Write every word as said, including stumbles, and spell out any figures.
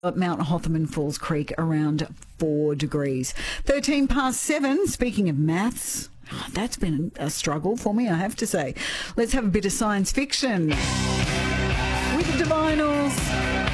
At Mount Hotham and Falls Creek around four degrees. thirteen past seven, speaking of maths, oh, that's been a struggle for me, I have to say. Let's have a bit of science fiction with the Divinals.